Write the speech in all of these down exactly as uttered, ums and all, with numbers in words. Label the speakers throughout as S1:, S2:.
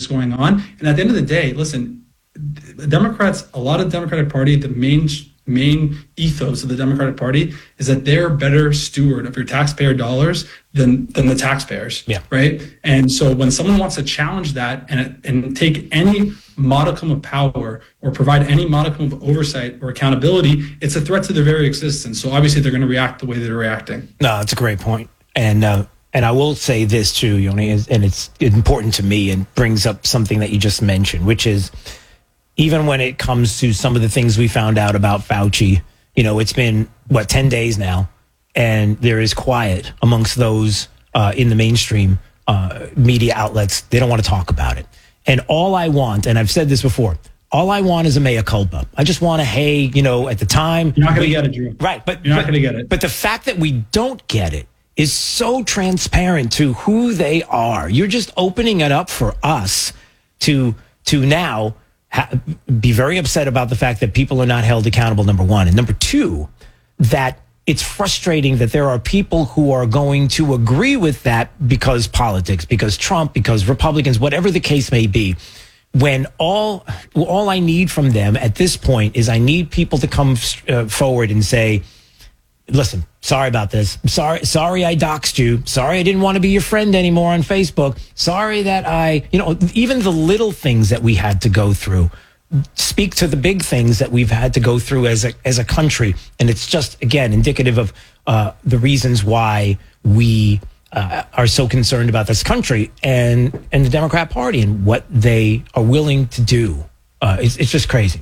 S1: going on. And at the end of the day, listen, Democrats, a lot of the Democratic Party, the main main ethos of the Democratic Party is that they're a better steward of your taxpayer dollars than than the taxpayers,
S2: yeah.
S1: right? And so when someone wants to challenge that and and take any modicum of power or provide any modicum of oversight or accountability, it's a threat to their very existence. So obviously they're going to react the way they're reacting.
S2: No, that's a great point. And uh, and I will say this too, Yoni, and it's important to me and brings up something that you just mentioned, which is even when it comes to some of the things we found out about Fauci, you know, it's been, what, ten days now, and there is quiet amongst those uh, in the mainstream uh, media outlets. They don't want to talk about it. And all I want, and I've said this before, all I want is a mea culpa. I just want to, hey, you know, at the time.
S1: You're not going to get it, Drew.
S2: Right. But
S1: you're not
S2: but,
S1: going to get it.
S2: But the fact that we don't get it is so transparent to who they are. You're just opening it up for us to to now ha- be very upset about the fact that people are not held accountable, number one. And number two, that it's frustrating that there are people who are going to agree with that because politics, because Trump, because Republicans, whatever the case may be, when all all I need from them at this point is I need people to come uh, forward and say, listen, sorry about this. Sorry, sorry I doxed you. Sorry I didn't want to be your friend anymore on Facebook. Sorry that I, you know, even the little things that we had to go through speak to the big things that we've had to go through as a as a country. And it's just, again, indicative of uh, the reasons why we uh, are so concerned about this country and, and the Democrat Party and what they are willing to do. Uh, it's, it's just crazy.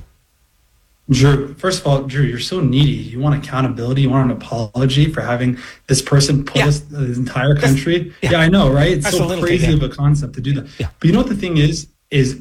S1: Drew, first of all, Drew, you're so needy. You want accountability. You want an apology for having this person put
S2: yeah.
S1: us, the entire country. Yeah. yeah, I know, right? It's
S2: That's
S1: so crazy
S2: thing,
S1: of a concept to do that.
S2: Yeah.
S1: But you know what the thing is, is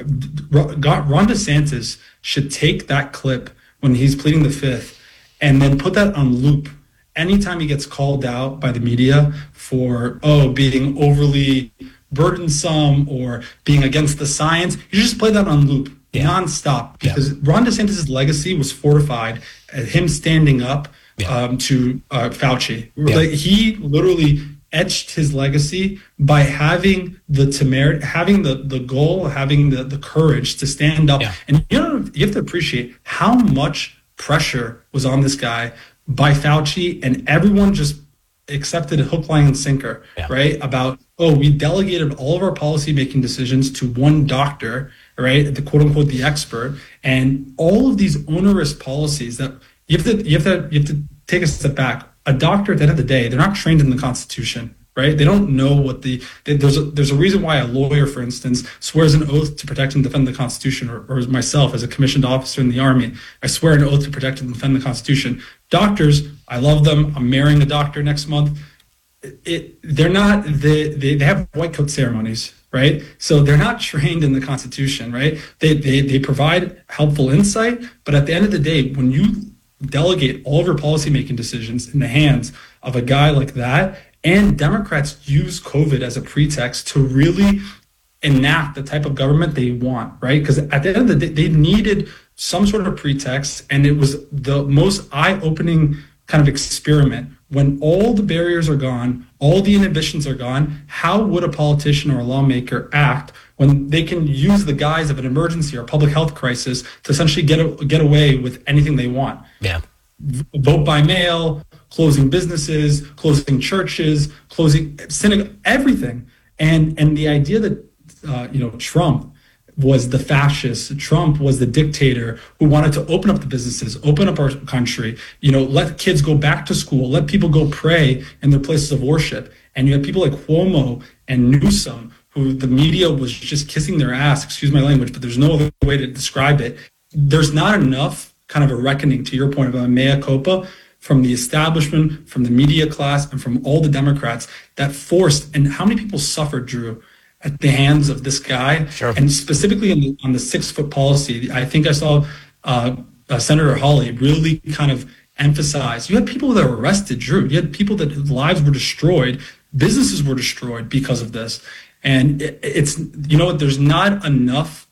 S1: Ron DeSantis should take that clip when he's pleading the fifth and then put that on loop anytime he gets called out by the media for, oh, being overly burdensome or being against the science. You just play that on loop. Yeah. Nonstop, because yeah. Ron DeSantis' legacy was fortified at him standing up yeah. um, to uh, Fauci. Yeah. Like, he literally etched his legacy by having the temerity, having the, the goal, having the, the courage to stand up. Yeah. And you know, you have to appreciate how much pressure was on this guy by Fauci, and everyone just accepted a hook, line, and sinker, yeah. right? About, oh, we delegated all of our policy-making decisions to one doctor, right? The quote unquote, the expert, and all of these onerous policies that you have to, you have to, you have to take a step back. A doctor, at the end of the day, they're not trained in the Constitution, right? They don't know what the, they, there's a, there's a reason why a lawyer, for instance, swears an oath to protect and defend the Constitution, or, or myself as a commissioned officer in the Army, I swear an oath to protect and defend the Constitution. Doctors, I love them. I'm marrying a doctor next month. It, it they're not, they, they, they have white coat ceremonies, right? So they're not trained in the Constitution, right? They, they, they provide helpful insight, but at the end of the day, when you delegate all of your policymaking decisions in the hands of a guy like that, and Democrats use COVID as a pretext to really enact the type of government they want, right? Because at the end of the day, they needed some sort of pretext, and it was the most eye-opening kind of experiment. When all the barriers are gone, all the inhibitions are gone, how would a politician or a lawmaker act when they can use the guise of an emergency or public health crisis to essentially get a, get away with anything they want?
S2: Yeah.
S1: Vote by mail, closing businesses, closing churches, closing synagogue, everything. And and the idea that uh, you know, Trump was the fascist, Trump was the dictator who wanted to open up the businesses, open up our country, you know, let kids go back to school, let people go pray in their places of worship. And you had people like Cuomo and Newsom, who the media was just kissing their ass, excuse my language, but there's no other way to describe it. There's not enough kind of a reckoning, to your point, of a mea culpa from the establishment, from the media class, and from all the Democrats that forced, and how many people suffered, Drew, at the hands of this guy,
S2: sure.
S1: And specifically on the, on the six-foot policy. I think I saw uh, uh, Senator Hawley really kind of emphasize. You had people that were arrested, Drew. You had people that whose lives were destroyed, businesses were destroyed because of this. And it, it's, you know what, there's not enough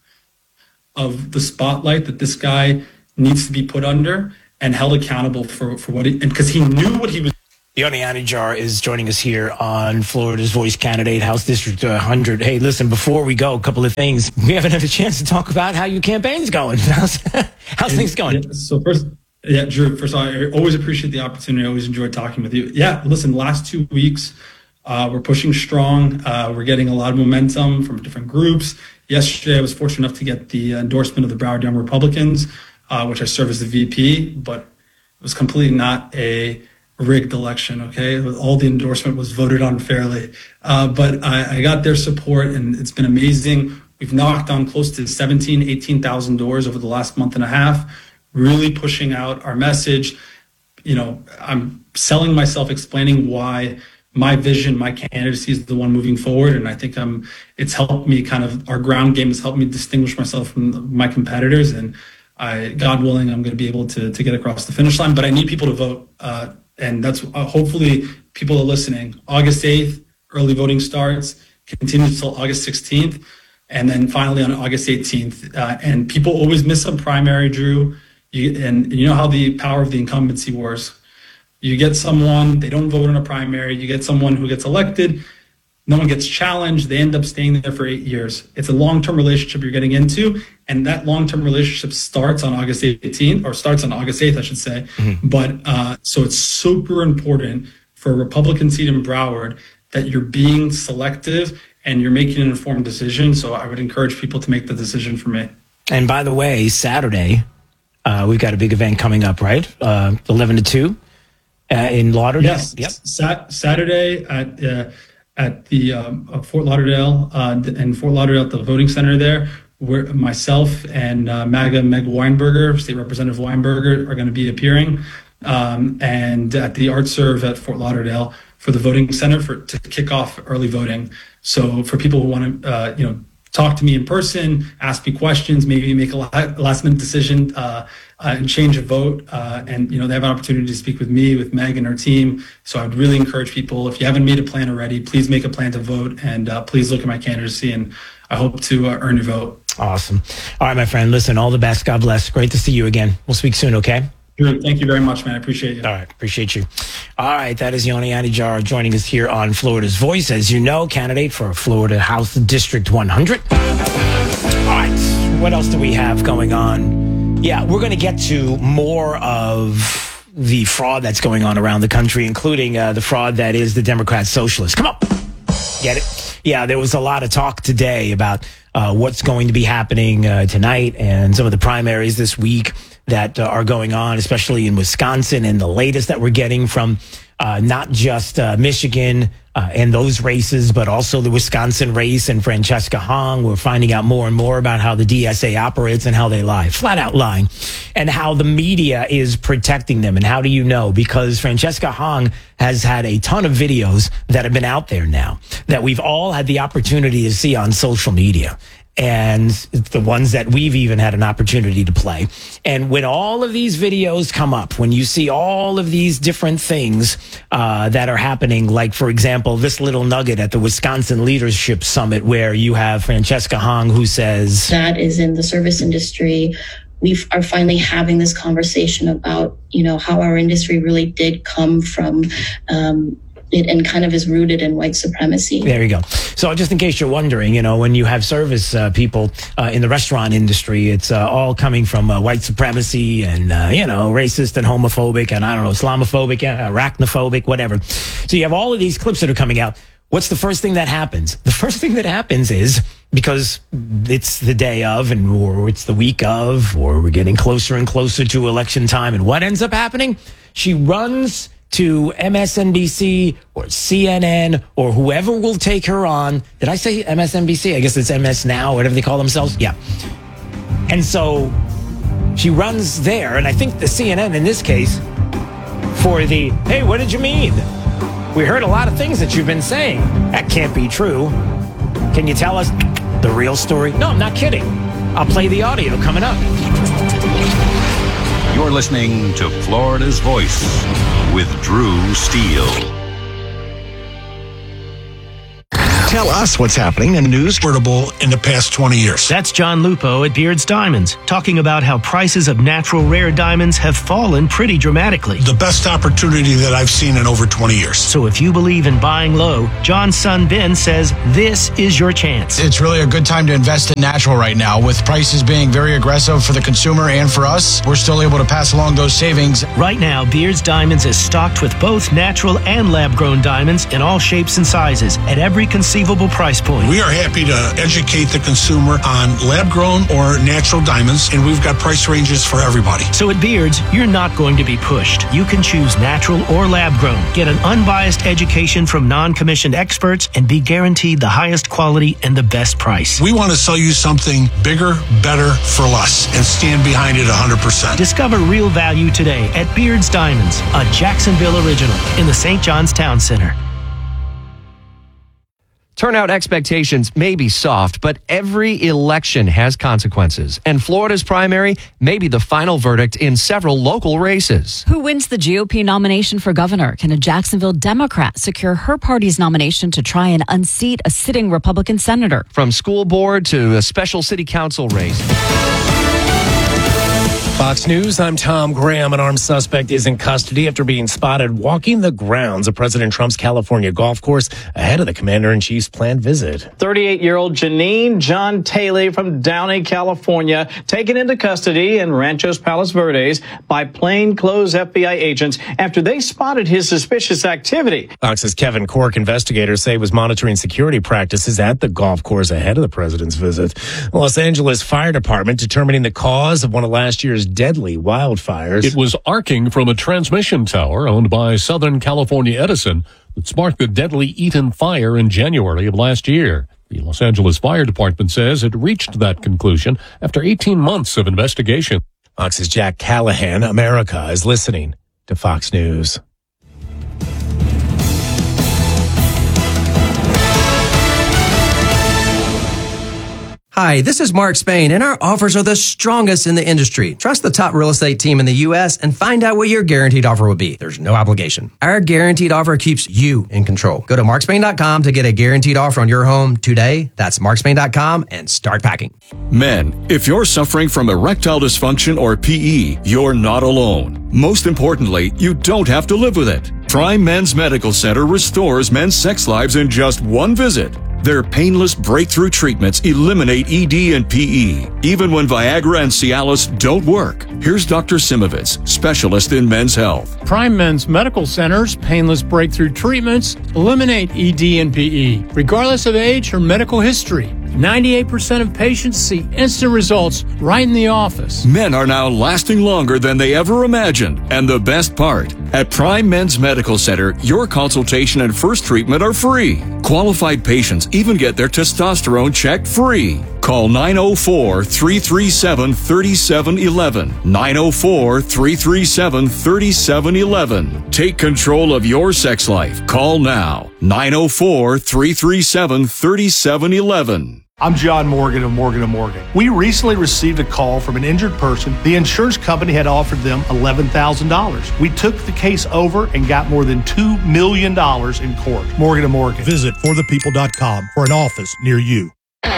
S1: of the spotlight that this guy needs to be put under and held accountable for, for what he, and because he knew what he was
S2: Yoni Anijar is joining us here on Florida's Voice candidate, House District one hundred. Hey, listen, before we go, a couple of things. We haven't had a chance to talk about how your campaign's going. How's, how's things going?
S1: Yeah, so first, yeah, Drew, first of all, I always appreciate the opportunity. I always enjoy talking with you. Yeah, listen, last two weeks, uh, we're pushing strong. Uh, we're getting a lot of momentum from different groups. Yesterday, I was fortunate enough to get the endorsement of the Broward Young Republicans, uh, which I serve as the V P, but it was completely not a rigged election, okay? All the endorsement was voted on fairly. Uh, but I, I got their support, and it's been amazing. We've knocked on close to seventeen, eighteen thousand doors over the last month and a half, really pushing out our message. You know, I'm selling myself, explaining why my vision, my candidacy is the one moving forward. And I think um, it's helped me kind of, our ground game has helped me distinguish myself from my competitors. And I, God willing, I'm going to be able to, to get across the finish line, but I need people to vote. Uh, And that's uh, hopefully people are listening. August eighth, early voting starts, continues until August sixteenth, and then finally on August eighteenth. Uh, and people always miss a primary, Drew. You, and you know how the power of the incumbency wars. You get someone, they don't vote in a primary. You get someone who gets elected. No one gets challenged. They end up staying there for eight years. It's a long-term relationship you're getting into, and that long-term relationship starts on August eighteenth, or starts on August eighth, I should say. Mm-hmm. But uh, so it's super important for a Republican seat in Broward that you're being selective and you're making an informed decision. So I would encourage people to make the decision for me.
S2: And by the way, Saturday, uh, we've got a big event coming up, right? Uh, eleven to two uh, in Lauderdale.
S1: Yes.
S2: Yep.
S1: Sat- Saturday at. Uh, at the um, uh, Fort Lauderdale uh, and Fort Lauderdale at the voting center there, where myself and uh, MAGA Meg Weinberger, State Representative Weinberger, are going to be appearing, um, and at the Art Serve at Fort Lauderdale for the voting center for to kick off early voting. So for people who want to, uh, you know, talk to me in person, ask me questions, maybe make a last minute decision uh, uh, and change a vote. Uh, and, you know, they have an opportunity to speak with me, with Meg and her team. So I'd really encourage people, if you haven't made a plan already, please make a plan to vote, and uh, please look at my candidacy, and I hope to uh, earn your vote.
S2: Awesome. All right, my friend, listen, all the best. God bless. Great to see you again. We'll speak soon, okay?
S1: Drew, thank you very much, man. I appreciate you.
S2: All right. Appreciate you. All right. That is Yoni Anijar joining us here on Florida's Voice. As you know, candidate for Florida House District one hundred. All right. What else do we have going on? Yeah, we're going to get to more of the fraud that's going on around the country, including uh, the fraud that is the Democrat Socialist. Come on. Get it? Yeah, there was a lot of talk today about uh, what's going to be happening uh, tonight and some of the primaries this week that uh, are going on, especially in Wisconsin, and the latest that we're getting from uh, not just uh, Michigan uh, and those races, but also the Wisconsin race and Francesca Hong. We're finding out more and more about how the D S A operates and how they lie, flat out lying, and how the media is protecting them. And how do you know? Because Francesca Hong has had a ton of videos that have been out there now that we've all had the opportunity to see on social media, and the ones that we've even had an opportunity to play. And when all of these videos come up, when you see all of these different things uh, that are happening, like, for example, this little nugget at the Wisconsin Leadership Summit, where you have Francesca Hong, who says,
S3: that is in the service industry. We are finally having this conversation about, you know, how our industry really did come from um, it and kind of is rooted in white supremacy.
S2: There you go. So just in case you're wondering, you know, when you have service uh, people uh, in the restaurant industry, it's uh, all coming from uh, white supremacy and, uh, you know, racist and homophobic and, I don't know, Islamophobic, uh, arachnophobic, whatever. So you have all of these clips that are coming out. What's the first thing that happens? The first thing that happens is, because it's the day of, and or it's the week of, or we're getting closer and closer to election time, and what ends up happening? She runs to M S N B C or C N N or whoever will take her on. Did I say M S N B C? I guess it's M S Now, whatever they call themselves. Yeah. And so she runs there, and I think the C N N in this case, for the, hey, what did you mean? We heard a lot of things that you've been saying. That can't be true. Can you tell us the real story? No, I'm not kidding. I'll play the audio coming up.
S4: You're listening to Florida's Voice with Drew Steele.
S5: Tell us what's happening in news portable in the past twenty years.
S6: That's John Lupo at Beards Diamonds, talking about how prices of natural rare diamonds have fallen pretty dramatically.
S5: The best opportunity that I've seen in over twenty years.
S6: So if you believe in buying low, John's son Ben says this is your chance.
S7: It's really a good time to invest in natural right now. With prices being very aggressive for the consumer and for us, we're still able to pass along those savings.
S6: Right now, Beards Diamonds is stocked with both natural and lab-grown diamonds in all shapes and sizes at every conceivable price point.
S5: We are happy to educate the consumer on lab-grown or natural diamonds, and we've got price ranges for everybody.
S6: So at Beards, you're not going to be pushed. You can choose natural or lab-grown. Get an unbiased education from non-commissioned experts and be guaranteed the highest quality and the best price.
S5: We want to sell you something bigger, better, for less, and stand behind it one hundred percent.
S6: Discover real value today at Beards Diamonds, a Jacksonville original in the Saint John's Town Center.
S8: Turnout expectations may be soft, but every election has consequences, and Florida's primary may be the final verdict in several local races.
S9: Who wins the G O P nomination for governor? Can a Jacksonville Democrat secure her party's nomination to try and unseat a sitting Republican senator?
S8: From school board to a special city council race.
S10: Fox News, I'm Tom Graham. An armed suspect is in custody after being spotted walking the grounds of President Trump's California golf course ahead of the commander-in-chief's planned visit.
S11: thirty-eight-year-old Janine John Taylor from Downey, California, taken into custody in Ranchos Palos Verdes by plainclothes F B I agents after they spotted his suspicious activity.
S10: Fox's Kevin Cork investigators say was monitoring security practices at the golf course ahead of the president's visit. The Los Angeles Fire Department determining the cause of one of last year's deadly wildfires.
S12: It was arcing from a transmission tower owned by Southern California Edison that sparked the deadly Eaton fire in January of last year. The Los Angeles Fire Department says it reached that conclusion after eighteen months of investigation.
S10: Fox's Jack Callahan. America is listening to Fox News.
S13: Hi, this is Mark Spain, and our offers are the strongest in the industry. Trust the top real estate team in the U S and find out what your guaranteed offer would be. There's no obligation. Our guaranteed offer keeps you in control. Go to mark spain dot com to get a guaranteed offer on your home today. That's mark spain dot com and start packing.
S14: Men, if you're suffering from erectile dysfunction or P E, you're not alone. Most importantly, you don't have to live with it. Prime Men's Medical Center restores men's sex lives in just one visit. Their painless breakthrough treatments eliminate E D and P E, even when Viagra and Cialis don't work. Here's Doctor Simovitz, specialist in men's health.
S15: Prime Men's Medical Center's painless breakthrough treatments eliminate E D and P E, regardless of age or medical history. ninety-eight percent of patients see instant results right in the office.
S14: Men are now lasting longer than they ever imagined. And the best part, at Prime Men's Medical Center, your consultation and first treatment are free. Qualified patients even get their testosterone checked free. Call nine oh four, three three seven, three seven one one. nine oh four, three three seven, three seven one one. Take control of your sex life. Call now. nine oh four, three three seven, three seven one one.
S16: I'm John Morgan of Morgan and Morgan. We recently received a call from an injured person. The insurance company had offered them eleven thousand dollars. We took the case over and got more than two million dollars in court. Morgan and Morgan.
S17: Visit for the people dot com for an office near you.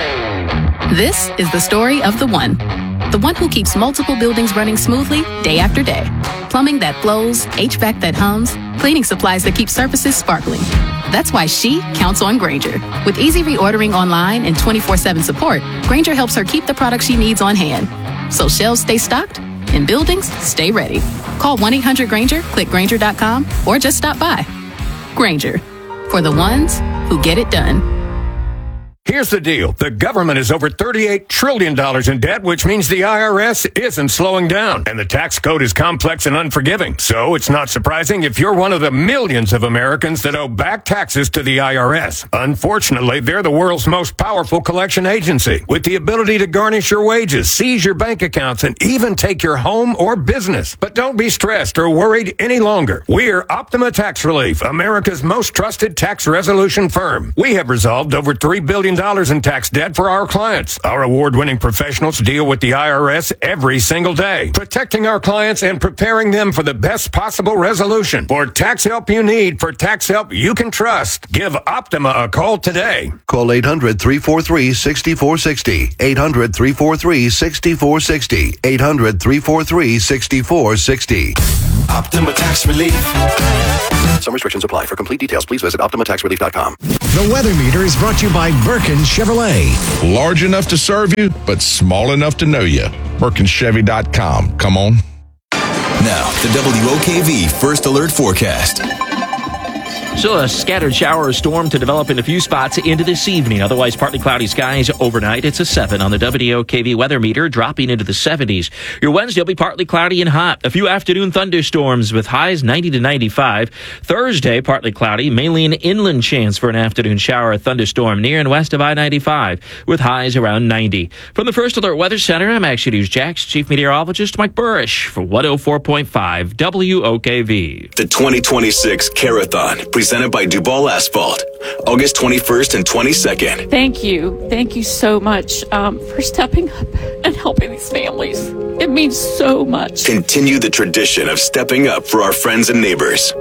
S18: This is the story of the one. The one who keeps multiple buildings running smoothly day after day. Plumbing that flows, H V A C that hums, cleaning supplies that keep surfaces sparkling. That's why she counts on Grainger. With easy reordering online and twenty-four seven support, Grainger helps her keep the products she needs on hand. So shelves stay stocked and buildings stay ready. Call one eight hundred Grainger, click Grainger dot com, or just stop by. Grainger, for the ones who get it done.
S19: Here's the deal. The government is over thirty-eight trillion dollars in debt, which means the I R S isn't slowing down. And the tax code is complex and unforgiving. So it's not surprising if you're one of the millions of Americans that owe back taxes to the I R S. Unfortunately, they're the world's most powerful collection agency, with the ability to garnish your wages, seize your bank accounts, and even take your home or business. But don't be stressed or worried any longer. We're Optima Tax Relief, America's most trusted tax resolution firm. We have resolved over three billion dollars dollars in tax debt for our clients. Our award-winning professionals deal with the I R S every single day, protecting our clients and preparing them for the best possible resolution. For tax help you need, for tax help you can trust, give Optima a call today.
S20: Call eight hundred, three four three, six four six zero. eight hundred, three four three, six four six zero. eight hundred, three four three, six four six zero.
S21: Optima Tax Relief.
S20: Some restrictions apply. For complete details, please visit optima tax relief dot com.
S22: The Weather Meter is brought to you by Birkin Chevrolet.
S23: Large enough to serve you, but small enough to know you. Birkin Chevy dot com. Come on.
S21: Now, the W O K V First Alert Forecast.
S24: So a scattered shower or storm to develop in a few spots into this evening. Otherwise, partly cloudy skies overnight. It's a seven on the W O K V weather meter, dropping into the seventies. Your Wednesday will be partly cloudy and hot. A few afternoon thunderstorms with highs ninety to ninety-five. Thursday, partly cloudy, mainly an inland chance for an afternoon shower or thunderstorm near and west of I ninety-five with highs around ninety. From the First Alert Weather Center, I'm Action News Jax Chief Meteorologist Mike Burrish for one oh four point five W O K V.
S21: The twenty twenty-six Carathon, presented by Duval Asphalt, August twenty-first and twenty-second.
S25: Thank you. Thank you so much um, for stepping up and helping these families. It means so much.
S21: Continue the tradition of stepping up for our friends and neighbors.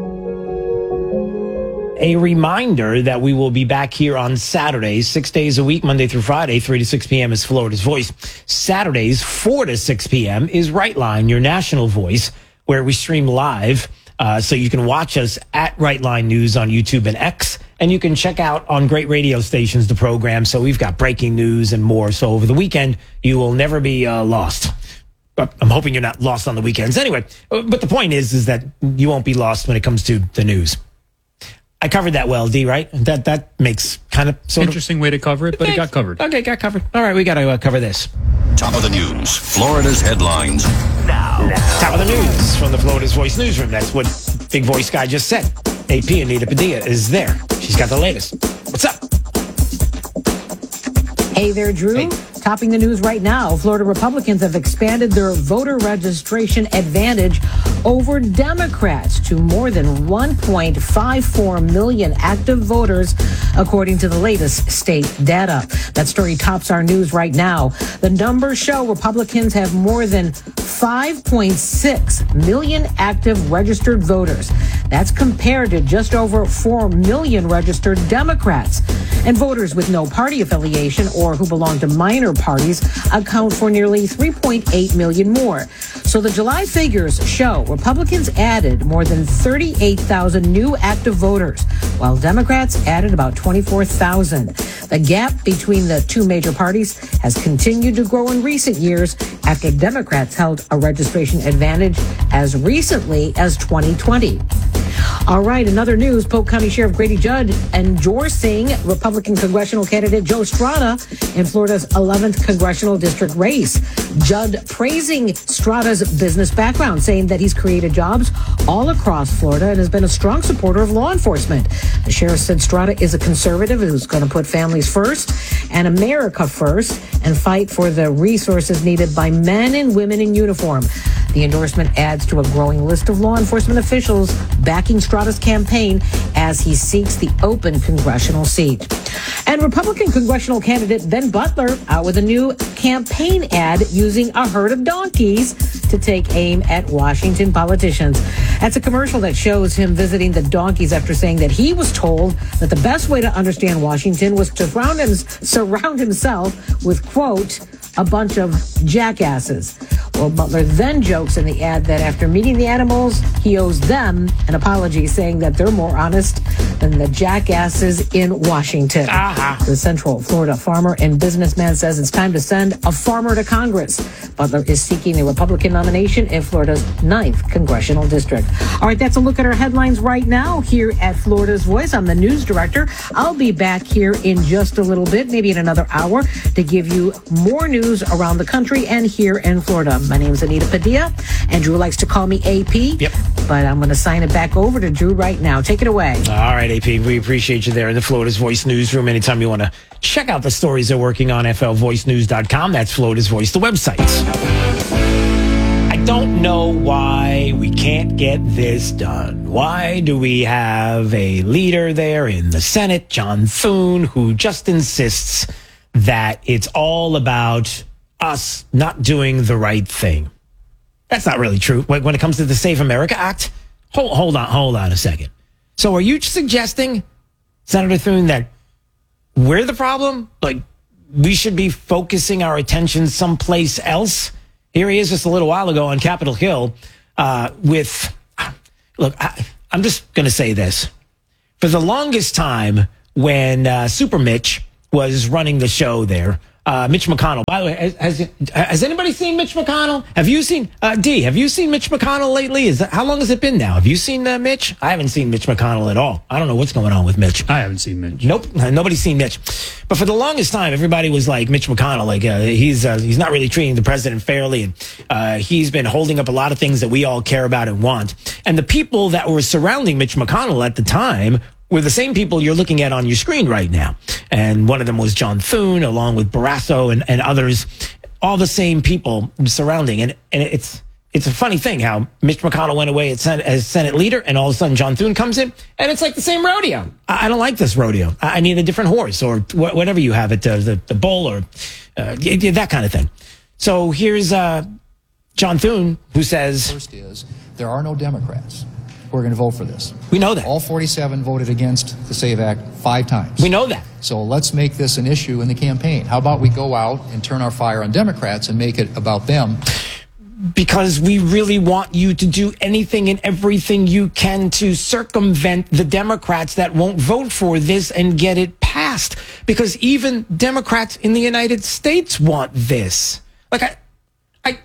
S2: A reminder that we will be back here on Saturdays, six days a week, Monday through Friday, three to six p.m. is Florida's Voice. Saturdays, four to six p.m. is Right Line, your national voice, where we stream live. Uh, so you can watch us at Right Line News on YouTube and X, and you can check out on great radio stations the program. So we've got breaking news and more. So over the weekend, you will never be uh, lost. But I'm hoping you're not lost on the weekends. Anyway, but the point is, is that you won't be lost when it comes to the news. I covered that well, D, right? That that makes kind of sort
S26: Interesting of, way to cover it, but it got covered.
S2: Okay, got covered. All right, we got to uh, cover this.
S4: Top of the news, Florida's headlines.
S2: Now. now. Top of the news from the Florida's Voice newsroom. That's what Big Voice Guy just said. A P Anita Padilla is there. She's got the latest. What's up?
S27: Hey there, Drew. Hey. Topping the news right now, Florida Republicans have expanded their voter registration advantage over Democrats to more than one point five four million active voters, according to the latest state data. That story tops our news right now. The numbers show Republicans have more than five point six million active registered voters. That's compared to just over four million registered Democrats. And voters with no party affiliation or who belong to minor parties account for nearly three point eight million more. So the July figures show Republicans added more than thirty-eight thousand new active voters, while Democrats added about twenty-four thousand. The gap between the two major parties has continued to grow in recent years after Democrats held a registration advantage as recently as twenty twenty. All right, another news, Polk County Sheriff Grady Judd endorsing Republican congressional candidate Joe Strada in Florida's eleventh congressional district race. Judd praising Strada's business background, saying that he's created jobs all across Florida and has been a strong supporter of law enforcement. The sheriff said Strada is a conservative who's going to put families first and America first and fight for the resources needed by men and women in uniform. The endorsement adds to a growing list of law enforcement officials backing Strada's campaign as he seeks the open congressional seat. And Republican congressional candidate Ben Butler out with a new campaign ad using a herd of donkeys to take aim at Washington politicians. That's a commercial that shows him visiting the donkeys after saying that he was told that the best way to understand Washington was to surround, him, surround himself with, quote, a bunch of jackasses. Well, Butler then jokes in the ad that after meeting the animals, he owes them an apology, saying that they're more honest than the jackasses in Washington. Uh-huh. The Central Florida farmer and businessman says it's time to send a farmer to Congress. Butler is seeking a Republican nomination in Florida's ninth congressional district. All right, that's a look at our headlines right now here at Florida's Voice. I'm the news director. I'll be back here in just a little bit, maybe in another hour, to give you more news around the country and here in Florida. My name is Anita Padilla, and Drew likes to call me A P. Yep. But I'm going to sign it back over to Drew right now. Take it away.
S2: All right, A P. We appreciate you there in the Florida's Voice newsroom. Anytime you want to check out the stories they're working on, F L voice news dot com. That's Florida's Voice, the website. I don't know why we can't get this done. Why do we have a leader there in the Senate, John Thune, who just insists that it's all about us not doing the right thing? That's not really true. When it comes to the Save America Act, hold, hold on, hold on a second. So are you suggesting, Senator Thune, that we're the problem? Like, we should be focusing our attention someplace else? Here he is just a little while ago on Capitol Hill uh, with, look, I, I'm just going to say this. For the longest time, when uh, Super Mitch was running the show there, uh, Mitch McConnell, by the way, has, has, has anybody seen Mitch McConnell? Have you seen, uh, D, have you seen Mitch McConnell lately? Is that, how long has it been now? Have you seen uh, Mitch? I haven't seen Mitch McConnell at all. I don't know what's going on with Mitch.
S26: I haven't seen Mitch.
S2: Nope, nobody's seen Mitch. But for the longest time, everybody was like, Mitch McConnell, like uh, he's uh, he's not really treating the president fairly, and uh, he's been holding up a lot of things that we all care about and want. And the people that were surrounding Mitch McConnell at the time were the same people you're looking at on your screen right now. And one of them was John Thune, along with Barrasso and, and others, all the same people surrounding. And, and it's it's a funny thing how Mitch McConnell went away as Senate, as Senate leader, and all of a sudden John Thune comes in, and it's like the same rodeo. I, I don't like this rodeo. I, I need a different horse, or wh- whatever you have at uh, the, the bowl, or uh, that kind of thing. So here's uh, John Thune, who says...
S1: First is, there are no Democrats who are going to vote for this.
S2: We know that.
S1: All forty-seven voted against the SAVE Act five times.
S2: We know that.
S1: So let's make this an issue in the campaign. How about we go out and turn our fire on Democrats and make it about them?
S2: Because we really want you to do anything and everything you can to circumvent the Democrats that won't vote for this and get it passed. Because even Democrats in the United States want this. Like, I, I,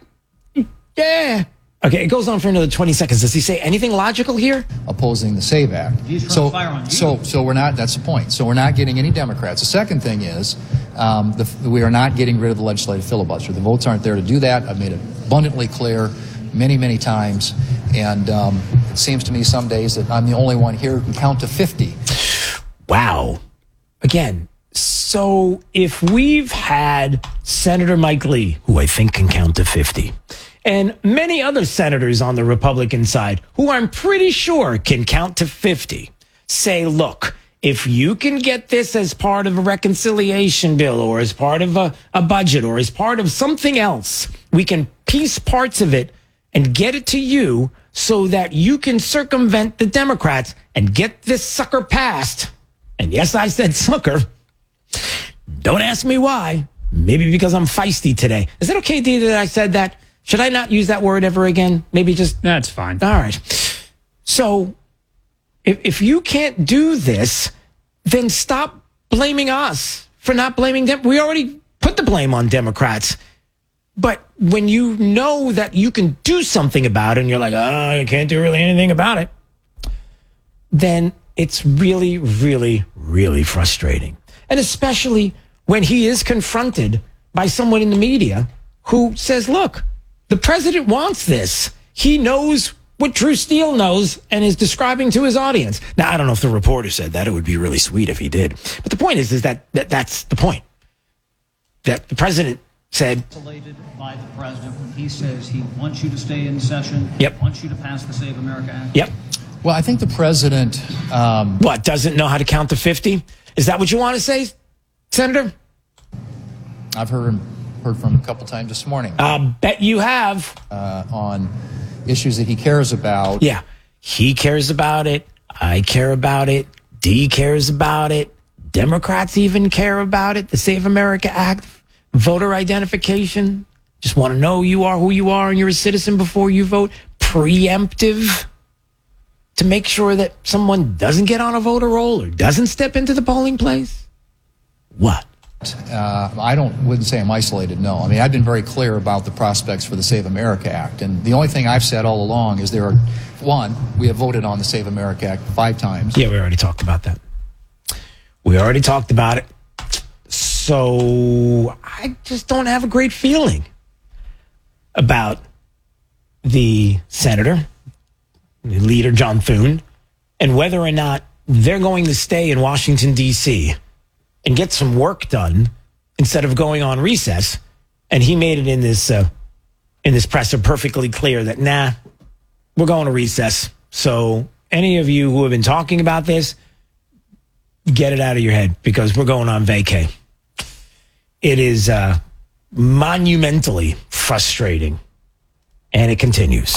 S2: yeah. Okay, it goes on for another twenty seconds. Does he say anything logical here?
S1: Opposing the SAVE Act. So, so, so we're not, that's the point. So we're not getting any Democrats. The second thing is, um, the, we are not getting rid of the legislative filibuster. The votes aren't there to do that. I've made it abundantly clear many, many times. And um, it seems to me some days that I'm the only one here who can count to fifty.
S2: Wow. Again, so if we've had Senator Mike Lee, who I think can count to fifty, and many other senators on the Republican side, who I'm pretty sure can count to fifty, say, look, if you can get this as part of a reconciliation bill, or as part of a, a budget, or as part of something else, we can piece parts of it and get it to you so that you can circumvent the Democrats and get this sucker passed. And yes, I said sucker. Don't ask me why. Maybe because I'm feisty today. Is it okay, D, that I said that? Should I not use that word ever again? Maybe just...
S26: That's fine.
S2: All right. So, if, if you can't do this, then stop blaming us for not blaming them. We already put the blame on Democrats. But when you know that you can do something about it, and you're like, oh, I can't do really anything about it, then it's really, really, really frustrating. And especially when he is confronted by someone in the media who says, look, the president wants this. He knows what Drew Steele knows and is describing to his audience. Now, I don't know if the reporter said that. It would be really sweet if he did. But the point is, is that, that that's the point. That the president said...
S3: Isolated by the president when he says he wants you to stay in session,
S2: yep.
S3: wants you to pass the Save America Act.
S2: Yep.
S1: Well, I think the president... Um,
S2: what, doesn't know how to count to fifty? Is that what you want to say, Senator?
S1: I've heard him... heard from him a couple times this morning.
S2: I uh, bet you have.
S1: Uh, on issues that he cares about.
S2: Yeah. He cares about it. I care about it. D cares about it. Democrats even care about it. The Save America Act, voter identification. Just want to know you are who you are and you're a citizen before you vote. Preemptive. To make sure that someone doesn't get on a voter roll or doesn't step into the polling place. What?
S1: Uh, I don't wouldn't say I'm isolated, no. I mean, I've been very clear about the prospects for the Save America Act. And the only thing I've said all along is there are, one, we have voted on the Save America Act five times.
S2: Yeah, we already talked about that. We already talked about it. So I just don't have a great feeling about the senator, the leader, John Thune, and whether or not they're going to stay in Washington, D C and get some work done instead of going on recess. And he made it in this uh, in this press are perfectly clear that, nah, we're going to recess. So any of you who have been talking about this, get it out of your head because we're going on vacay. It is uh, monumentally frustrating, and it continues.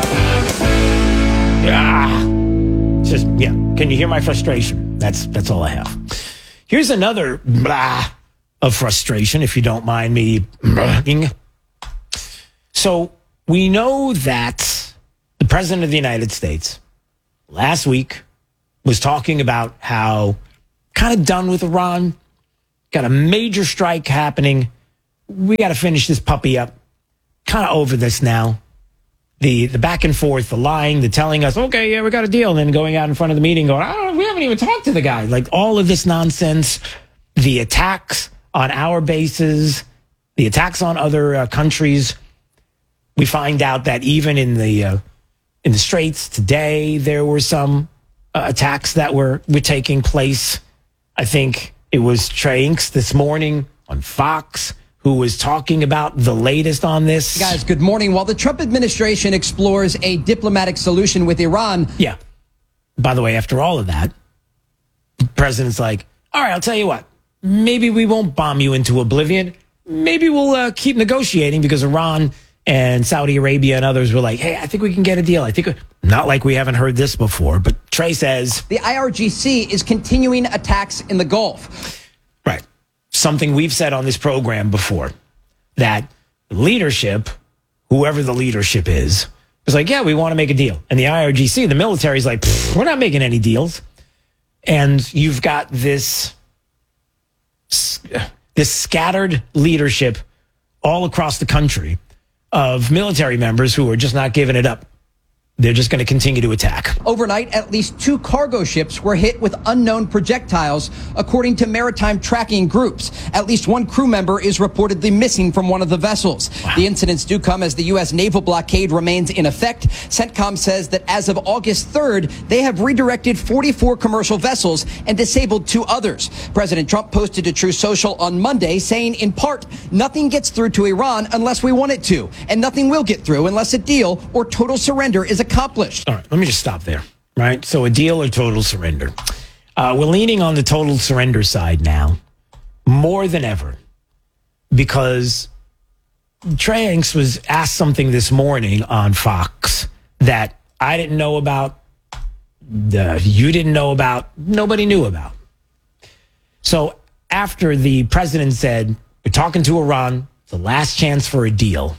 S2: Ah, just yeah. Can you hear my frustration? That's that's all I have. Here's another blah of frustration, if you don't mind me. Blahing. So we know that the President of the United States last week was talking about how kind of done with Iran, got a major strike happening. We got to finish this puppy up. Kind of over this now. The the back and forth, the lying, the telling us, okay, yeah, we got a deal, and then going out in front of the meeting going, oh, we haven't even talked to the guy. Like all of this nonsense, the attacks on our bases, the attacks on other uh, countries. We find out that even in the uh, in the Straits today, there were some uh, attacks that were, were taking place. I think it was Trey Inks this morning on Fox who was talking about the latest on this.
S5: Guys, good morning. While the Trump administration explores a diplomatic solution with Iran.
S2: Yeah. By the way, after all of that, the president's like, all right, I'll tell you what. Maybe we won't bomb you into oblivion. Maybe we'll uh, keep negotiating because Iran and Saudi Arabia and others were like, hey, I think we can get a deal. I think, we, not like we haven't heard this before, but Trey says.
S5: The I R G C is continuing attacks in the Gulf.
S2: Right. Something we've said on this program before, that leadership, whoever the leadership is, is like, yeah, we want to make a deal. And the I R G C, the military is like, we're not making any deals. And you've got this, this scattered leadership all across the country of military members who are just not giving it up. They're just going to continue to attack.
S5: Overnight, at least two cargo ships were hit with unknown projectiles, according to maritime tracking groups. At least one crew member is reportedly missing from one of the vessels. Wow. The incidents do come as the U S naval blockade remains in effect. CENTCOM says that as of August third, they have redirected forty-four commercial vessels and disabled two others. President Trump posted to Truth Social on Monday saying, in part, nothing gets through to Iran unless we want it to, and nothing will get through unless a deal or total surrender is accomplished.
S2: All right, let me just stop there, right? So a deal or total surrender. Uh, we're leaning on the total surrender side now more than ever because Trey Inks was asked something this morning on Fox that I didn't know about, uh, you didn't know about, nobody knew about. So after the president said, we're talking to Iran, the last chance for a deal,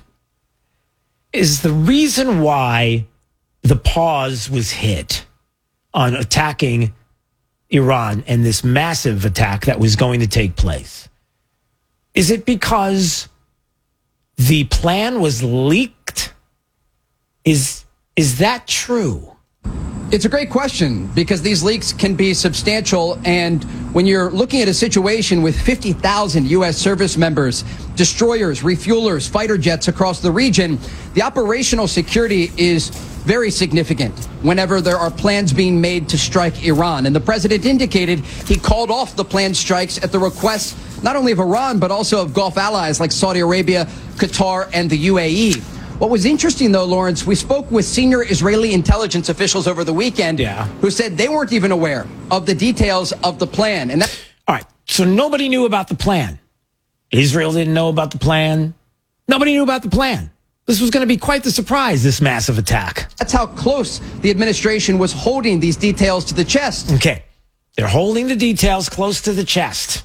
S2: is the reason why the pause was hit on attacking Iran and this massive attack that was going to take place. Is it because the plan was leaked? Is, is that true?
S5: It's a great question because these leaks can be substantial. And when you're looking at a situation with fifty thousand U S service members, destroyers, refuelers, fighter jets across the region, the operational security is very significant whenever there are plans being made to strike Iran. And the president indicated he called off the planned strikes at the request not only of Iran, but also of Gulf allies like Saudi Arabia, Qatar, and the U A E. What was interesting, though, Lawrence, we spoke with senior Israeli intelligence officials over the weekend yeah. who said they weren't even aware of the details of the plan. And that-
S2: All right, so nobody knew about the plan. Israel didn't know about the plan. Nobody knew about the plan. This was going to be quite the surprise, this massive attack.
S5: That's how close the administration was holding these details to the chest.
S2: Okay, they're holding the details close to the chest.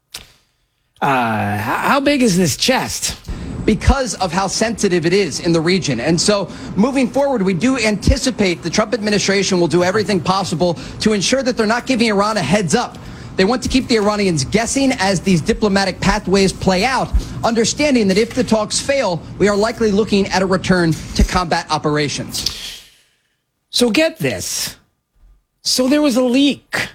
S2: Uh, how big is this chest?
S5: Because of how sensitive it is in the region. And so moving forward, we do anticipate the Trump administration will do everything possible to ensure that they're not giving Iran a heads up. They want to keep the Iranians guessing as these diplomatic pathways play out, understanding that if the talks fail, we are likely looking at a return to combat operations.
S2: So get this. So there was a leak.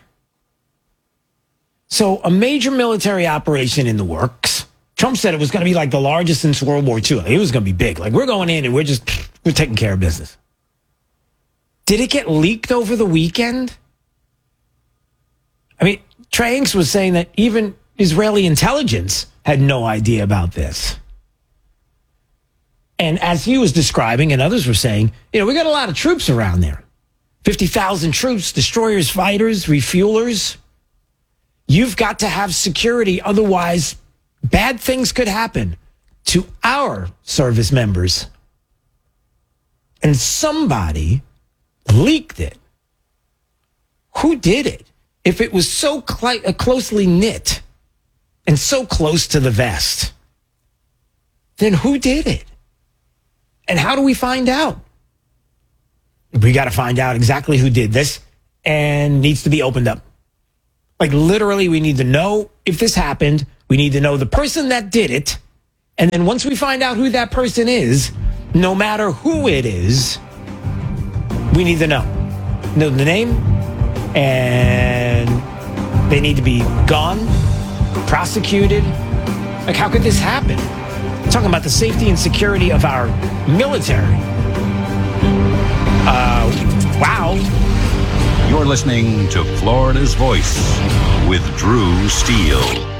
S2: So a major military operation in the works. Trump said it was going to be like the largest since World War Two. Like, it was going to be big. Like, we're going in and we're just, we're taking care of business. Did it get leaked over the weekend? I mean, Trey Inks was saying that even Israeli intelligence had no idea about this. And as he was describing and others were saying, you know, we got a lot of troops around there. fifty thousand troops, destroyers, fighters, refuelers. You've got to have security. Otherwise, bad things could happen to our service members. And somebody leaked it. Who did it? If it was so cl- closely knit and so close to the vest, then who did it? And how do we find out? We got to find out exactly who did this and needs to be opened up. Like literally, we need to know if this happened. We need to know the person that did it. And then once we find out who that person is, no matter who it is, we need to know. Know the name, and they need to be gone, prosecuted. Like, how could this happen? I'm talking about the safety and security of our military. Uh, wow.
S4: You're listening to Florida's Voice with Drew Steele.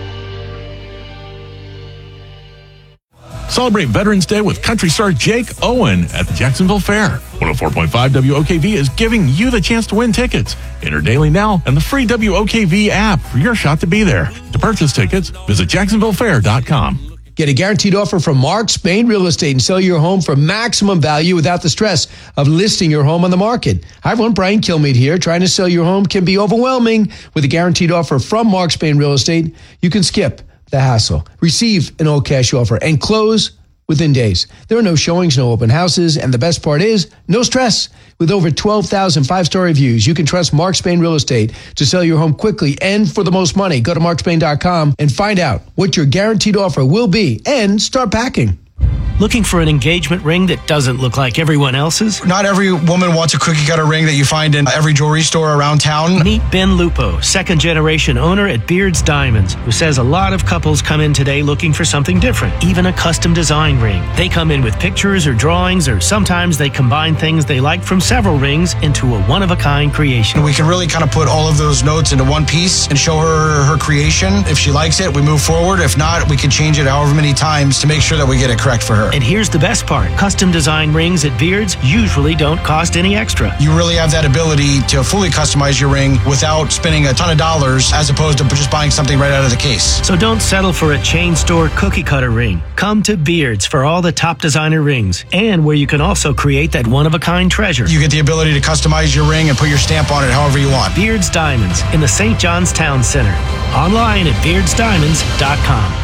S23: Celebrate Veterans Day with country star Jake Owen at the Jacksonville Fair. one oh four point five W O K V is giving you the chance to win tickets. Enter daily now and the free W O K V app for your shot to be there. To purchase tickets, visit jacksonville fair dot com.
S6: Get a guaranteed offer from Mark Spain Real Estate and sell your home for maximum value without the stress of listing your home on the market. Hi everyone, Brian Kilmeade here. Trying to sell your home can be overwhelming. With a guaranteed offer from Mark Spain Real Estate, you can skip the hassle, receive an all cash offer, and close within days. There are no showings, no open houses, and the best part is, no stress. With over twelve thousand five-star reviews, you can trust Mark Spain Real Estate to sell your home quickly and for the most money. Go to mark spain dot com and find out what your guaranteed offer will be and start packing.
S7: Looking for an engagement ring that doesn't look like everyone else's?
S8: Not every woman wants a cookie cutter ring that you find in every jewelry store around town.
S7: Meet Ben Lupo, second generation owner at Beard's Diamonds, who says a lot of couples come in today looking for something different, even a custom design ring. They come in with pictures or drawings, or sometimes they combine things they like from several rings into a one-of-a-kind creation.
S8: We can really kind of put all of those notes into one piece and show her her creation. If she likes it, we move forward. If not, we can change it however many times to make sure that we get it correct for her.
S7: And here's the best part. Custom design rings at Beard's usually don't cost any extra.
S8: You really have that ability to fully customize your ring without spending a ton of dollars as opposed to just buying something right out of the case.
S7: So don't settle for a chain store cookie cutter ring. Come to Beard's for all the top designer rings, and where you can also create that one-of-a-kind treasure.
S8: You get the ability to customize your ring and put your stamp on it however you want.
S7: Beard's Diamonds in the Saint John's Town Center. Online at beards diamonds dot com.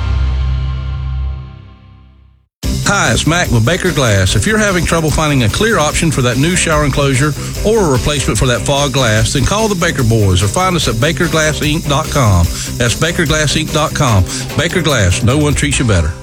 S9: Hi, it's Mac with Baker Glass. If you're having trouble finding a clear option for that new shower enclosure or a replacement for that fog glass, then call the Baker Boys or find us at baker glass inc dot com. That's baker glass inc dot com. Baker Glass, no one treats you better.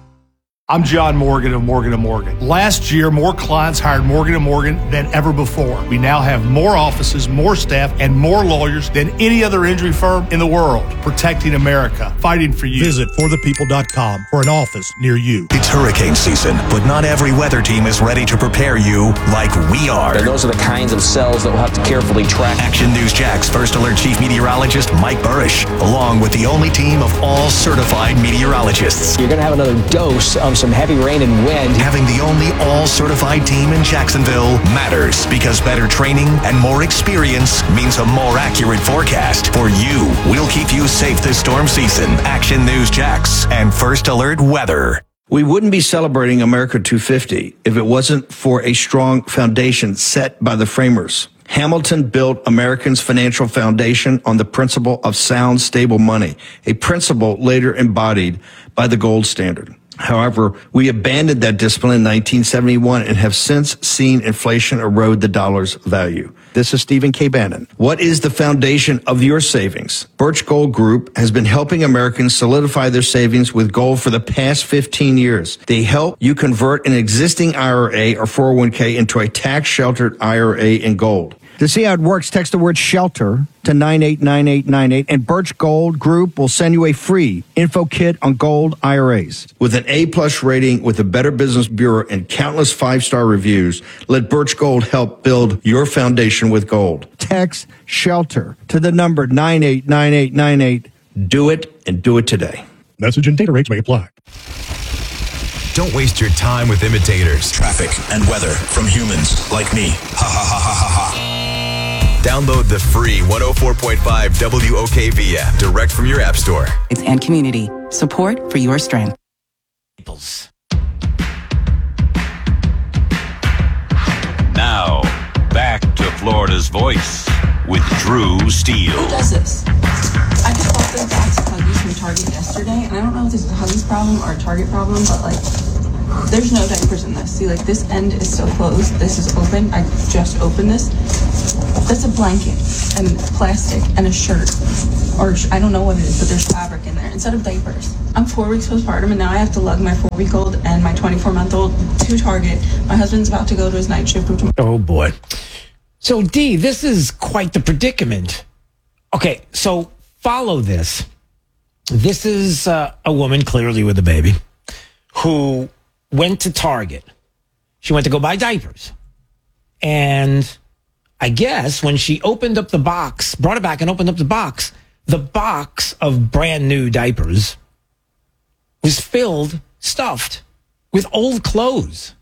S16: I'm John Morgan of Morgan and Morgan. Last year, more clients hired Morgan and Morgan than ever before. We now have more offices, more staff, and more lawyers than any other injury firm in the world, protecting America, fighting for you.
S17: Visit for the people dot com for an office near you.
S10: It's hurricane season, but not every weather team is ready to prepare you like we are.
S11: And those are the kinds of cells that we'll have to carefully track.
S10: Action News Jack's First Alert Chief Meteorologist Mike Burrish, along with the only team of all certified meteorologists.
S11: You're going to have another dose of some heavy rain and wind.
S10: Having the only all-certified team in Jacksonville matters, because better training and more experience means a more accurate forecast for you. We'll keep you safe this storm season. Action News Jax and First Alert Weather.
S12: We wouldn't be celebrating America two fifty if it wasn't for a strong foundation set by the framers. Hamilton built Americans' financial foundation on the principle of sound, stable money, a principle later embodied by the gold standard. However, we abandoned that discipline in nineteen seventy-one and have since seen inflation erode the dollar's value. This is Stephen K. Bannon. What is the foundation of your savings? Birch Gold Group has been helping Americans solidify their savings with gold for the past fifteen years. They help you convert an existing I R A or four oh one k into a tax-sheltered I R A in gold. To see how it works, text the word SHELTER to nine eight nine eight nine eight, and Birch Gold Group will send you a free info kit on gold I R As. With an A-plus rating with the Better Business Bureau and countless five-star reviews, let Birch Gold help build your foundation with gold. Text SHELTER to the number nine eight nine eight nine eight. Do it, and do it today.
S17: Message and data rates may apply.
S10: Don't waste your time with imitators.
S13: Traffic and weather from humans like me. Ha ha ha ha ha ha.
S10: Download the free one oh four point five W O K V app direct from your app store.
S14: And community. Support for your strength.
S4: Now, back to Florida's Voice with Drew Steele.
S15: Who does this? I just bought those bags of Huggies from Target yesterday, and I don't know if this is a Huggies problem or a Target problem, but like, there's no diapers in this. See, like, this end is still closed. This is open. I just opened this. That's a blanket and plastic and a shirt. Or I don't know what it is, but there's fabric in there instead of diapers. I'm four weeks postpartum, and now I have to lug my four-week-old and my twenty-four-month-old to Target. My husband's about to go to his night shift. Which
S2: Oh, boy. So, Dee, this is quite the predicament. Okay, so follow this. This is uh, a woman, clearly with a baby, who went to Target. She went to go buy diapers. And I guess when she opened up the box, brought it back and opened up the box, the box of brand new diapers was filled, stuffed with old clothes.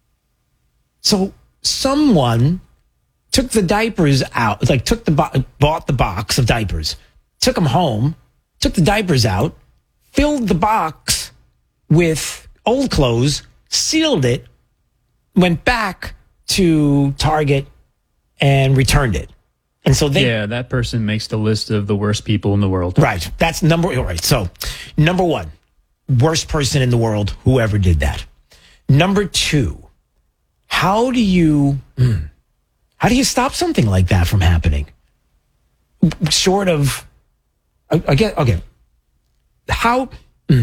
S2: So someone took the diapers out, like took the bo- bought the box of diapers, took them home, took the diapers out, filled the box with old clothes, sealed it, went back to Target and returned it. And so they,
S26: yeah, that person makes the list of the worst people in the world.
S2: Right. That's number, all right. So number one, worst person in the world, whoever did that. Number two, how do you, how do you stop something like that from happening? Short of, again, okay. How,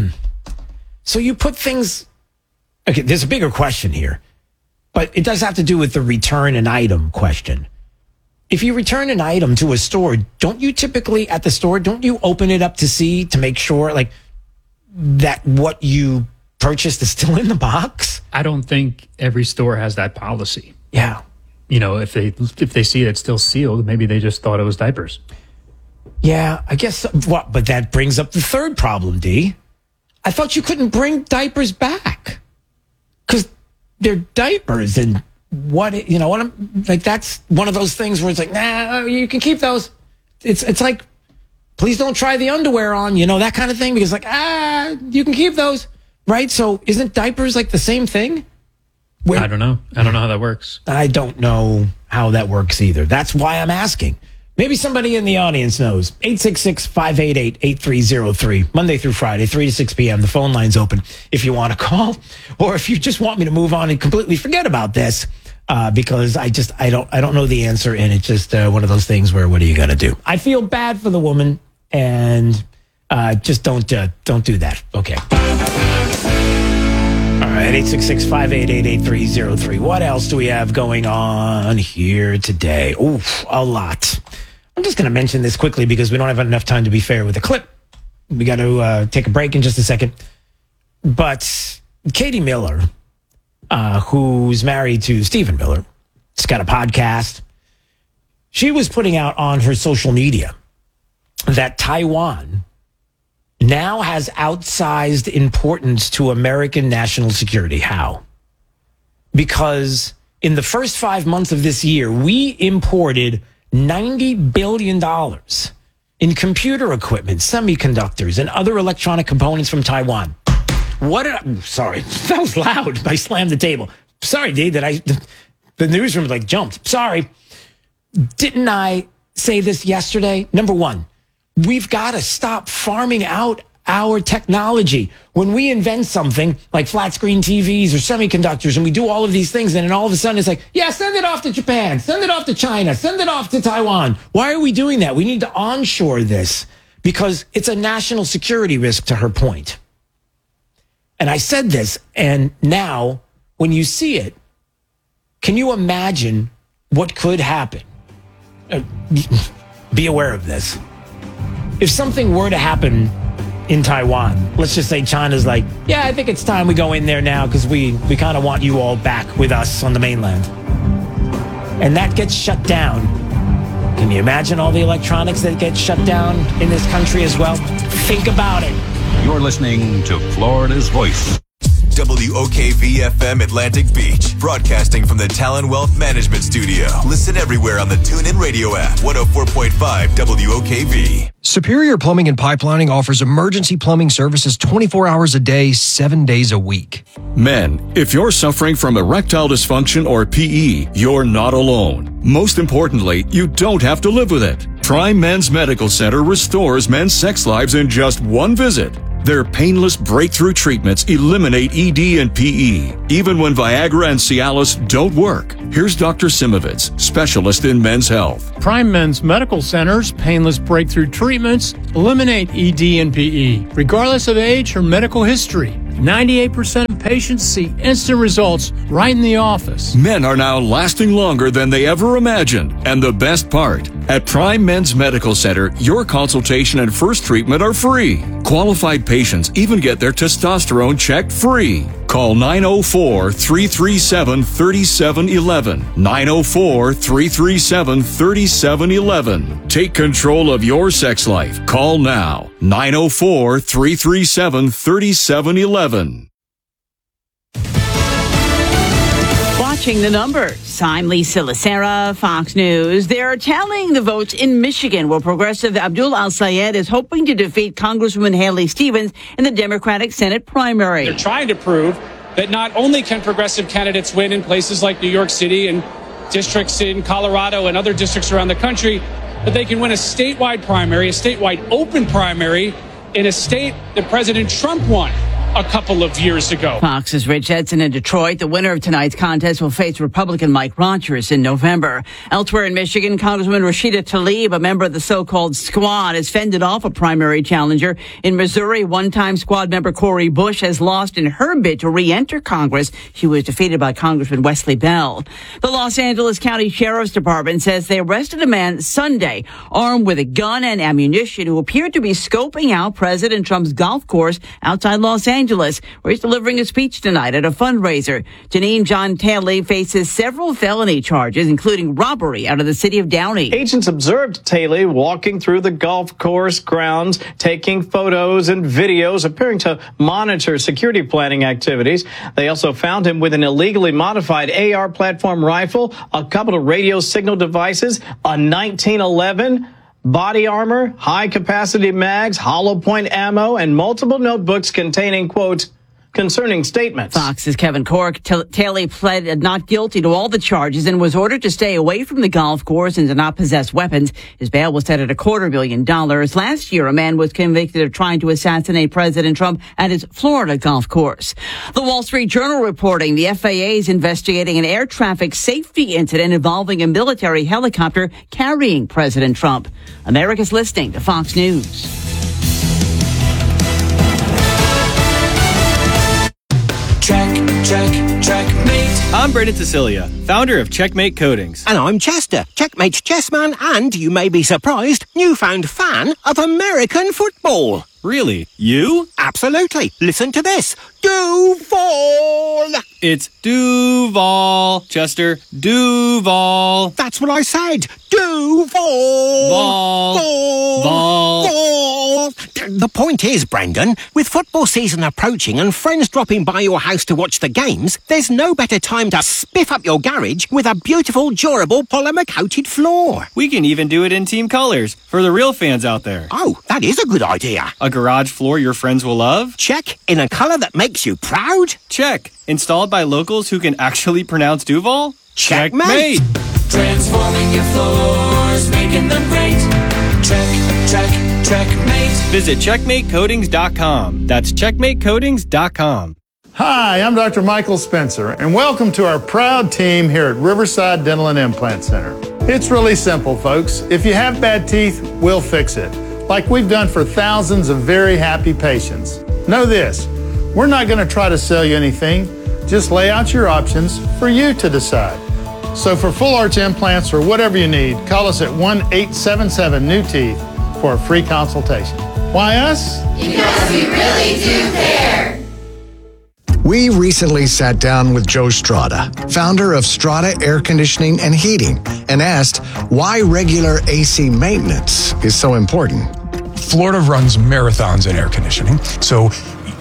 S2: so you put things, okay, there's a bigger question here, but it does have to do with the return an item question. If you return an item to a store, don't you typically at the store, don't you open it up to see, to make sure like that what you purchased is still in the box?
S26: I don't think every store has that policy.
S2: Yeah.
S26: You know, if they if they see it still sealed, maybe they just thought it was diapers.
S2: Yeah, I guess. What? But that brings up the third problem, D. I thought you couldn't bring diapers back because they're diapers, and what you know, what I'm like. That's one of those things where it's like, nah, you can keep those. It's it's like, please don't try the underwear on, you know, that kind of thing, because like, ah, you can keep those, right? So isn't diapers like the same thing? Where,
S26: I don't know. I don't know how that works.
S2: I don't know how that works either. That's why I'm asking. Maybe somebody in the audience knows. eight six six, five eight eight, eight three zero three. Monday through Friday, three to six p.m. The phone line's open if you want to call, or if you just want me to move on and completely forget about this, uh, because I just, I don't, I don't know the answer. And it's just uh, one of those things where, what are you going to do? I feel bad for the woman, and uh, just don't, uh, don't do that. Okay. All right, eight six six, five eight eight, eight three zero three. What else do we have going on here today? Oof, a lot. I'm just going to mention this quickly because we don't have enough time to be fair with the clip. We got to uh, take a break in just a second. But Katie Miller, uh, who's married to Stephen Miller, has got a podcast. She was putting out on her social media that Taiwan now has outsized importance to American national security. How? Because in the first five months of this year, we imported ninety billion dollars in computer equipment, semiconductors, and other electronic components from Taiwan. What did I, sorry, that was loud. I slammed the table. Sorry, Dave, that I, the newsroom like jumped. Sorry. Didn't I say this yesterday? Number one, we've got to stop farming out our technology. When we invent something like flat screen T Vs or semiconductors, and we do all of these things, and then all of a sudden it's like, yeah, send it off to Japan, send it off to China, send it off to Taiwan. Why are we doing that? We need to onshore this because it's a national security risk, to her point. And I said this, and now when you see it, can you imagine what could happen? Uh, be aware of this. If something were to happen in Taiwan, let's just say China's like, yeah, I think it's time we go in there now because we, we kind of want you all back with us on the mainland. And that gets shut down. Can you imagine all the electronics that get shut down in this country as well? Think about it.
S4: You're listening to Florida's Voice.
S10: W O K V F M Atlantic Beach, broadcasting from the Talon Wealth Management Studio. Listen everywhere on the TuneIn Radio app. one oh four point five W O K V.
S18: Superior Plumbing and Pipelining offers emergency plumbing services twenty-four hours a day, seven days a week.
S19: Men, if you're suffering from erectile dysfunction or P E, you're not alone. Most importantly, you don't have to live with it. Prime Men's Medical Center restores men's sex lives in just one visit. Their painless breakthrough treatments eliminate E D and P E, even when Viagra and Cialis don't work. Here's Doctor Simovitz, specialist in men's health.
S20: Prime Men's Medical Center's painless breakthrough treatments eliminate E D and P E, regardless of age or medical history. ninety-eight percent of patients see instant results right in the office.
S19: Men are now lasting longer than they ever imagined. And the best part, at Prime Men's Medical Center, your consultation and first treatment are free. Qualified patients even get their testosterone checked free. Call nine oh four, three three seven, three seven one one. nine oh four, three three seven, three seven one one. Take control of your sex life. Call now. nine oh four, three three seven, three seven one one.
S21: Watching the numbers. I'm Lisa Lacera, Fox News. They're tallying the votes in Michigan, where Progressive Abdul Al-Sayed is hoping to defeat Congresswoman Haley Stevens in the Democratic Senate primary.
S22: They're trying to prove that not only can progressive candidates win in places like New York City and districts in Colorado and other districts around the country, but they can win a statewide primary, a statewide open primary in a state that President Trump won a couple of years ago.
S21: Fox's Rich Edson in Detroit. The winner of tonight's contest will face Republican Mike Rogers in November. Elsewhere in Michigan, Congresswoman Rashida Tlaib, a member of the so-called Squad, has fended off a primary challenger. In Missouri, one-time Squad member Cori Bush has lost in her bid to re-enter Congress. She was defeated by Congressman Wesley Bell. The Los Angeles County Sheriff's Department says they arrested a man Sunday armed with a gun and ammunition who appeared to be scoping out President Trump's golf course outside Los Angeles. Angeles, where he's delivering a speech tonight at a fundraiser. Janine John Taylor faces several felony charges, including robbery out of the city of Downey.
S24: Agents observed Taylor walking through the golf course grounds, taking photos and videos, appearing to monitor security planning activities. They also found him with an illegally modified A R platform rifle, a couple of radio signal devices, a nineteen eleven, body armor, high-capacity mags, hollow point ammo, and multiple notebooks containing, quote, concerning statements.
S21: Fox's Kevin Cork. T- Taylor pled not guilty to all the charges and was ordered to stay away from the golf course and to not possess weapons. His bail was set at a quarter million dollars. Last year, a man was convicted of trying to assassinate President Trump at his Florida golf course. The Wall Street Journal reporting the F A A is investigating an air traffic safety incident involving a military helicopter carrying President Trump. America's listening to Fox News.
S25: Check, check, checkmate. I'm Brendan Cecilia, founder of Checkmate Coatings.
S28: And I'm Chester, Checkmate's chessman and, you may be surprised, newfound fan of American football.
S25: Really? You?
S28: Absolutely. Listen to this. Duval!
S25: It's Duval, Chester. Duval.
S28: That's what I said. Duval!
S25: Vol. Vol.
S28: Vol. The point is, Brendan, with football season approaching and friends dropping by your house to watch the games, there's no better time to spiff up your garage with a beautiful, durable, polymer-coated floor.
S25: We can even do it in team colors for the real fans out there.
S28: Oh, that is a good idea.
S25: A garage floor your friends will love?
S28: Check. In a color that makes you proud?
S25: Check. Installed by locals who can actually pronounce Duval?
S28: Checkmate.
S25: Transforming your floors, making them great. Check, check, checkmate. Visit checkmate coatings dot com. That's checkmate coatings dot com.
S29: Hi, I'm Doctor Michael Spencer, and welcome to our proud team here at Riverside Dental and Implant Center. It's really simple, folks. If you have bad teeth, we'll fix it, like we've done for thousands of very happy patients. Know this, we're not going to try to sell you anything, just lay out your options for you to decide. So for full arch implants or whatever you need, call us at one eight seven seven new teeth for a free consultation. Why us?
S30: Because we really do care.
S31: We recently sat down with Joe Strada, founder of Strada Air Conditioning and Heating, and asked why regular A C maintenance is so important.
S32: Florida runs marathons in air conditioning, so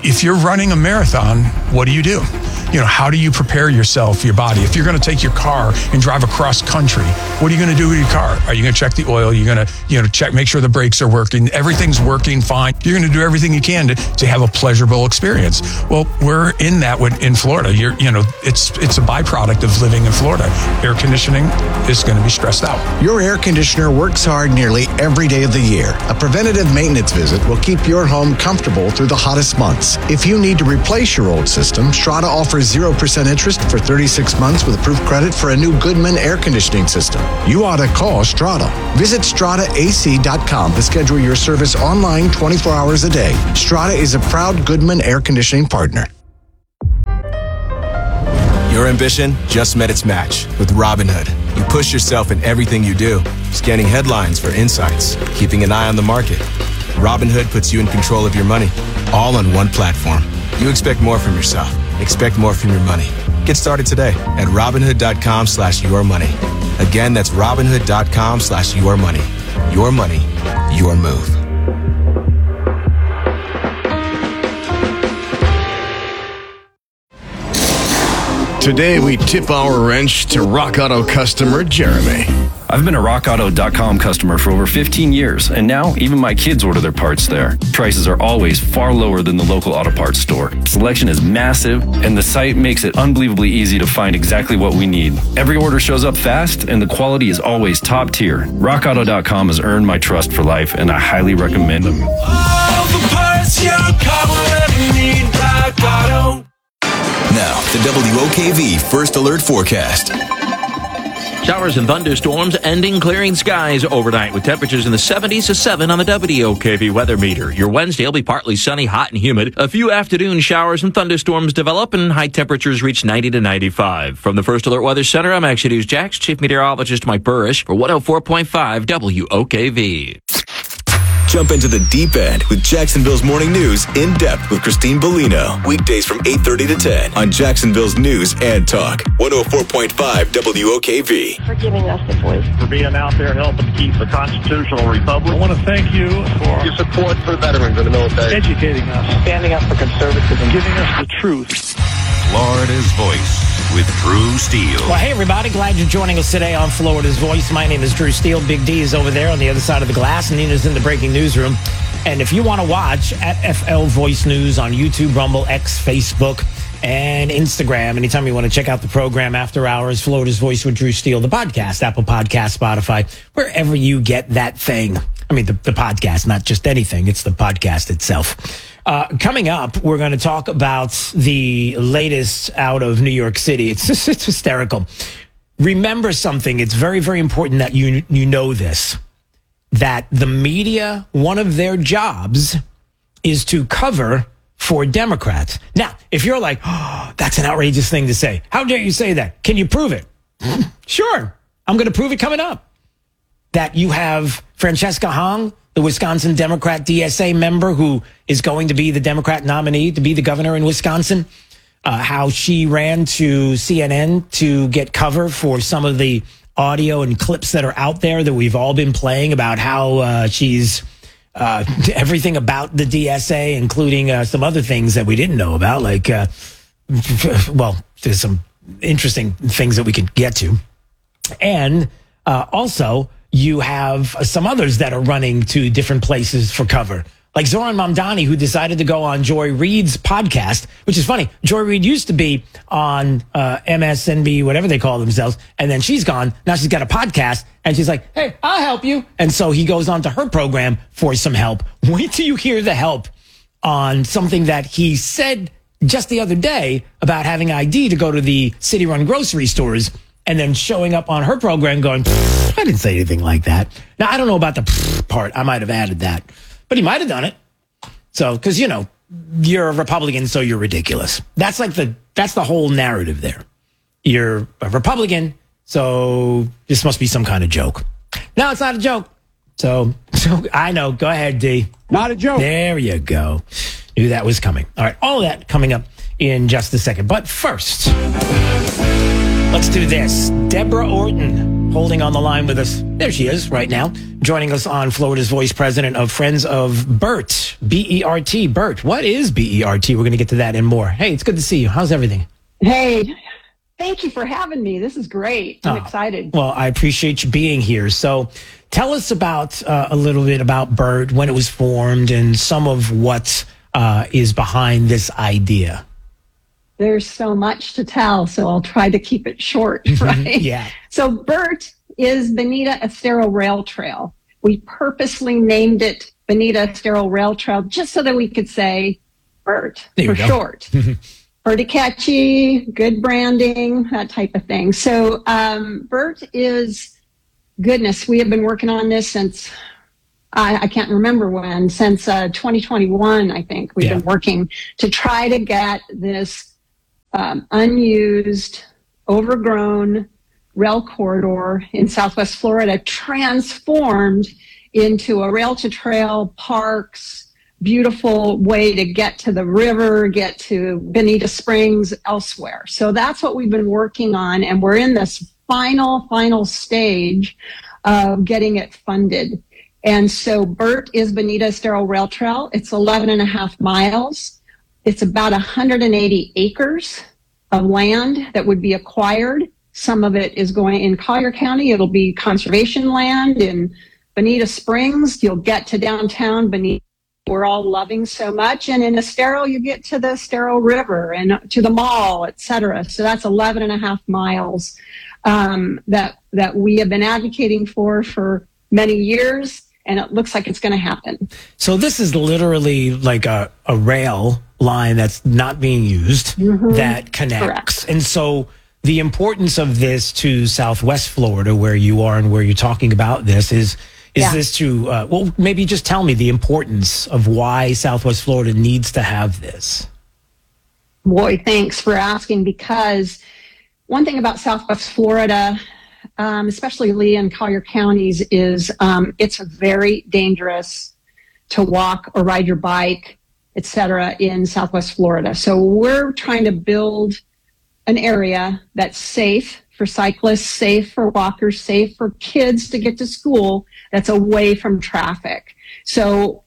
S1: if you're running a marathon, what do you do? You know, how do you prepare yourself, your body? If you're going to take your car and drive across country, what are you going to do with your car? Are you going to check the oil? You're going to, you know, check, make sure the brakes are working. Everything's working fine. You're going to do everything you can to, to have a pleasurable experience. Well, we're in that with, in Florida. You're, you know, it's it's a byproduct of living in Florida. Air conditioning is going to be stressed out.
S31: Your air conditioner works hard nearly every day of the year. A preventative maintenance visit will keep your home comfortable through the hottest months. If you need to replace your old system, Strata offers zero percent interest for thirty-six months with approved credit for a new Goodman air conditioning system. You ought to call Strata. Visit strata a c dot com to schedule your service online twenty-four hours a day. Strata is a proud Goodman air conditioning partner.
S3: Your ambition just met its match with Robinhood. You push yourself in everything you do, scanning headlines for insights, keeping an eye on the market. Robinhood puts you in control of your money, all on one platform. You expect more from yourself. Expect more from your money. Get started today at Robinhood.com slash your money. Again, that's Robinhood.com slash your money. Your money, your move.
S5: Today, we tip our wrench to Rock Auto customer Jeremy.
S6: I've been a rock auto dot com customer for over fifteen years, and now even my kids order their parts there. Prices are always far lower than the local auto parts store. Selection is massive, and the site makes it unbelievably easy to find exactly what we need. Every order shows up fast, and the quality is always top tier. rock auto dot com has earned my trust for life, and I highly recommend them.
S7: All the parts your car will ever need, Rock Auto.
S13: Now, the W O K V First Alert Forecast.
S8: Showers and thunderstorms ending, clearing skies overnight with temperatures in the seventies to seven on the W O K V weather meter. Your Wednesday will be partly sunny, hot, and humid. A few afternoon showers and thunderstorms develop, and high temperatures reach ninety to ninety-five. From the First Alert Weather Center, I'm Action News Jax, Chief Meteorologist Mike Burrish for one oh four point five W O K V.
S13: Jump into the deep end with Jacksonville's Morning News in depth with Christine Bellino. Weekdays from eight thirty to ten on Jacksonville's News and Talk. one oh four point five W O K V.
S9: For giving us the voice.
S11: For being out there helping keep the constitutional republic. I want to thank you for
S16: your support for veterans in the military.
S11: Educating us.
S16: Standing up for conservatism.
S11: Giving us the truth.
S4: Florida's Voice with Drew Steele.
S2: Well, hey, everybody. Glad you're joining us today on Florida's Voice. My name is Drew Steele. Big D is over there on the other side of the glass. Nina's in the breaking newsroom. And if you want to watch at F L Voice News on YouTube, Rumble, X, Facebook, and Instagram, anytime you want to check out the program after hours, Florida's Voice with Drew Steele, the podcast, Apple Podcast, Spotify, wherever you get that thing. I mean, the, the podcast, not just anything. It's the podcast itself. Uh, coming up, we're going to talk about the latest out of New York City. It's just, it's hysterical. Remember something. It's very, very important that you you know this, that the media, one of their jobs is to cover for Democrats. Now, if you're like, oh, that's an outrageous thing to say. How dare you say that? Can you prove it? Sure. I'm going to prove it coming up. That you have Francesca Hong, the Wisconsin Democrat D S A member who is going to be the Democrat nominee to be the governor in Wisconsin, uh, how she ran to C N N to get cover for some of the audio and clips that are out there that we've all been playing about how uh, she's uh, everything about the D S A, including uh, some other things that we didn't know about, like, uh, well, there's some interesting things that we could get to. And uh, also, you have some others that are running to different places for cover. Like Zoran Mamdani, who decided to go on Joy Reid's podcast, which is funny. Joy Reid used to be on uh, M S N B, whatever they call themselves, and then she's gone. Now she's got a podcast, and she's like, hey, I'll help you. And so he goes on to her program for some help. Wait till you hear the help on something that he said just the other day about having I D to go to the city-run grocery stores, and then showing up on her program going, I didn't say anything like that. Now, I don't know about the part. I might have added that. But he might have done it. So, because, you know, you're a Republican, so you're ridiculous. That's like the, that's the whole narrative there. You're a Republican, so this must be some kind of joke. No, it's not a joke. So, so I know. Go ahead, D.
S23: Not a joke.
S2: There you go. Knew that was coming. All right. All of that coming up in just a second. But first, let's do this. Deborah Orton holding on the line with us. There she is right now, joining us on Florida's Voice, president of Friends of BERT, B E R T. BERT, what is B E R T? We're going to get to that and more. Hey, it's good to see you. How's everything?
S9: Hey, thank you for having me. This is great. I'm
S2: oh,
S9: excited.
S2: Well, I appreciate you being here. So tell us about uh, a little bit about BERT, when it was formed, and some of what uh, is behind this idea.
S9: There's so much to tell, so I'll try to keep it short, right?
S2: Yeah.
S9: So BERT is Bonita Estero Rail Trail. We purposely named it Bonita Estero Rail Trail just so that we could say BERT for short. Pretty catchy, good branding, that type of thing. So um, BERT is, goodness, we have been working on this since, I, I can't remember when, since uh, twenty twenty-one, I think. We've yeah. been working to try to get this um, unused, overgrown rail corridor in Southwest Florida transformed into a rail-to-trail, parks, beautiful way to get to the river, get to Bonita Springs, elsewhere. So that's what we've been working on, and we're in this final, final stage of getting it funded. And so BERT is Bonita Estero Rail Trail. It's eleven and a half miles. It's about one hundred eighty acres of land that would be acquired. Some of it is going in Collier County. It'll be conservation land. In Bonita Springs, you'll get to downtown Bonita, we're all loving so much. And in Estero, you get to the Estero River and to the mall, et cetera. So that's eleven and a half miles um, that, that we have been advocating for for many years. And it looks like it's going to happen.
S2: So this is literally like a, a rail line that's not being used mm-hmm. that connects. Correct. And so the importance of this to Southwest Florida, where you are and where you're talking about this, is is yeah. this to, uh, well, maybe just tell me the importance of why Southwest Florida needs to have this.
S9: Boy, thanks for asking, because one thing about Southwest Florida, Um, especially Lee and Collier counties, is um, it's very dangerous to walk or ride your bike, et cetera, in Southwest Florida. So we're trying to build an area that's safe for cyclists, safe for walkers, safe for kids to get to school, that's away from traffic. So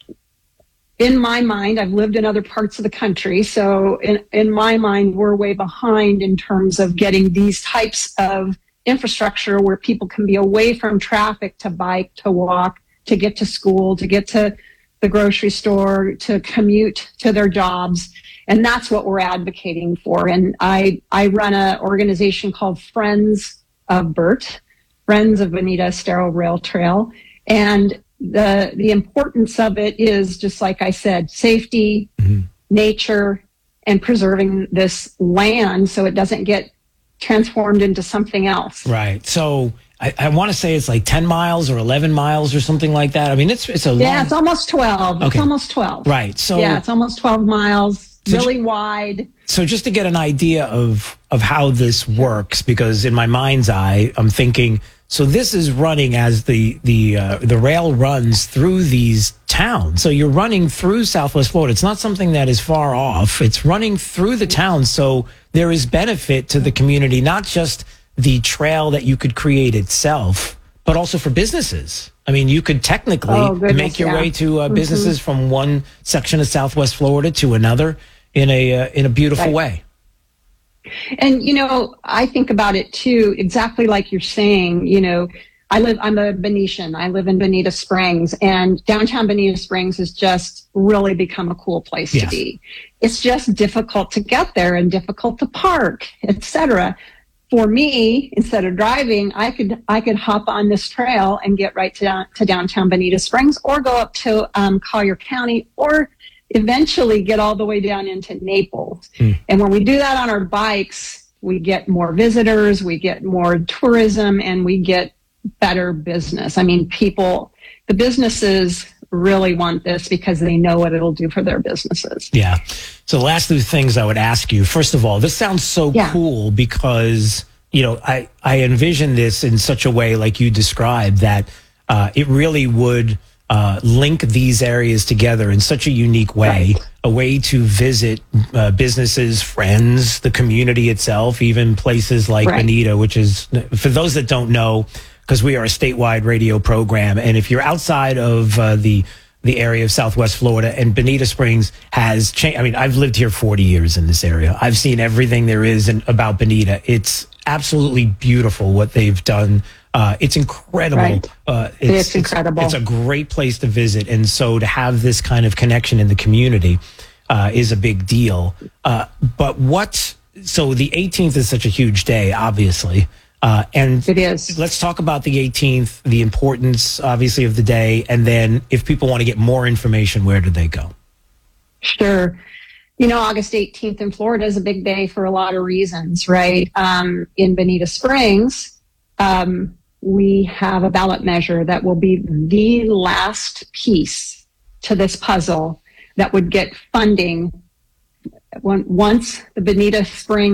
S9: in my mind, I've lived in other parts of the country, so in, in my mind, we're way behind in terms of getting these types of infrastructure where people can be away from traffic to bike, to walk, to get to school, to get to the grocery store, to commute to their jobs. And that's what we're advocating for. And I, I run an organization called Friends of BERT, Friends of Bonita Estero Rail Trail. And the, the importance of it is, just like I said, safety, mm-hmm. nature, and preserving this land so it doesn't get transformed into something else.
S2: Right. So I, I want to say it's like ten miles or eleven miles or something like that. I mean, it's it's a
S9: yeah,
S2: long...
S9: it's almost twelve. Okay. It's almost twelve.
S2: Right. So
S9: yeah, it's almost twelve miles.
S2: So
S9: really
S2: ju-
S9: wide.
S2: So just to get an idea of of how this works, because in my mind's eye, I'm thinking, so this is running as the the uh, the rail runs through these towns. So you're running through Southwest Florida. It's not something that is far off. It's running through the town. So there is benefit to the community, not just the trail that you could create itself, but also for businesses. I mean, you could technically
S9: oh, goodness,
S2: make your
S9: yeah.
S2: way to uh,
S9: mm-hmm.
S2: businesses from one section of Southwest Florida to another in a uh, in a beautiful
S9: right.
S2: way.
S9: And, you know, I think about it too, exactly like you're saying. You know, I live, I'm a Venetian. I live in Bonita Springs, and downtown Bonita Springs has just really become a cool place yes. to be. It's just difficult to get there and difficult to park, et cetera. For me, instead of driving, I could I could hop on this trail and get right to, down, to downtown Bonita Springs, or go up to um, Collier County, or eventually get all the way down into Naples. Mm. And when we do that on our bikes, we get more visitors, we get more tourism, and we get better business. I mean, people, the businesses really want this because they know what it'll do for their businesses.
S2: Yeah. So the last two things I would ask you, first of all, this sounds so yeah. cool because, you know, I, I envision this in such a way like you described that uh, it really would uh, link these areas together in such a unique way, right. a way to visit uh, businesses, friends, the community itself, even places like right. Bonita, which is, for those that don't know, because we are a statewide radio program. And if you're outside of uh, the the area of Southwest Florida, and Bonita Springs has changed. I mean, I've lived here forty years in this area. I've seen everything there is in, about Bonita. It's absolutely beautiful what they've done. Uh, it's incredible.
S9: Right.
S2: Uh,
S9: it's, it's incredible.
S2: It's, it's a great place to visit. And so to have this kind of connection in the community uh, is a big deal. Uh, but what, so the eighteenth is such a huge day, obviously. Uh, and
S9: it is.
S2: Let's talk about the eighteenth, the importance, obviously, of the day. And then if people want to get more information, where do they go?
S9: Sure. You know, August eighteenth in Florida is a big day for a lot of reasons, right? Um, in Bonita Springs, um, we have a ballot measure that will be the last piece to this puzzle that would get funding when, once the Bonita Springs